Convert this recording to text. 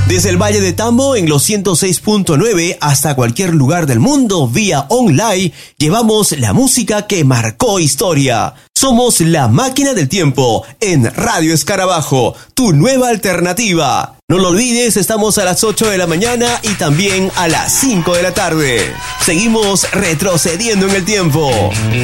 Desde el Valle de Tambo en los 106.9 hasta cualquier lugar del mundo vía online, llevamos la música que marcó historia. Somos La Máquina del Tiempo en Radio Escarabajo, tu nueva alternativa. No lo olvides, estamos a las 8 de la mañana y también a las 5 de la tarde. Seguimos retrocediendo en el tiempo.